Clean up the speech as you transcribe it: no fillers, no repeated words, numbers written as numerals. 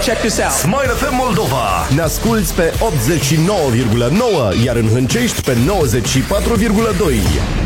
check this out. Smile FM Moldova. Ne asculți pe 89,9, iar în Hâncești pe 94,2.